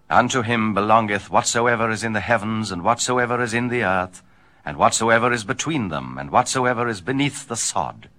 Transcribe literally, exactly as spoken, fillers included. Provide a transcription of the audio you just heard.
Unto him belongeth whatsoever is in the heavens, and whatsoever is in the earth, and whatsoever is between them, and whatsoever is beneath the sod.